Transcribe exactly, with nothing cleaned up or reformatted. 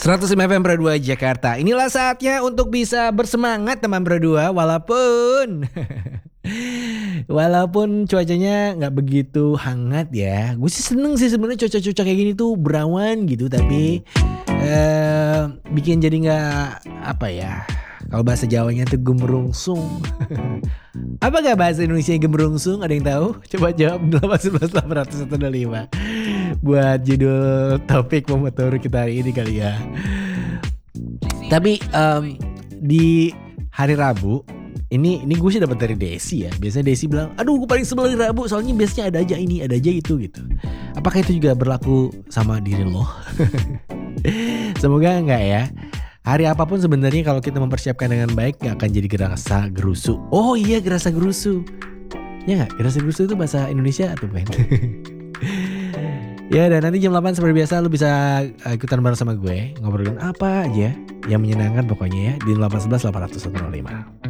seratus lima F M Pro dua Jakarta. Inilah saatnya untuk bisa bersemangat teman Pro dua walaupun walaupun cuacanya nggak begitu hangat ya. Gue sih seneng sih sebenarnya cuaca-cuaca kayak gini tuh berawan gitu, tapi eh, bikin jadi nggak apa ya? Kalau bahasa Jawanya tuh gemerungsung. Apa gak bahasa Indonesia gemerungsung? Ada yang tahu? Coba jawab delapan satu satu delapan satu dua lima buat judul topik pemotor kita hari ini kali ya. Tapi um, di hari Rabu ini ini gue sih dapat dari Desi ya. Biasanya Desi bilang, aduh gue paling sebel hari Rabu soalnya biasanya ada aja ini, ada aja itu gitu. Apakah itu juga berlaku sama diri lo? Semoga enggak ya. Hari apapun sebenarnya kalau kita mempersiapkan dengan baik gak akan jadi gerasa gerusu. Oh iya, gerasa gerusu. Ya gak? Gerasa gerusu itu bahasa Indonesia atau bukan? Ya, dan nanti jam delapan seperti biasa lu bisa ikutan bareng sama gue, ngobrolin apa aja yang menyenangkan pokoknya ya di delapan satu satu delapan satu satu lima.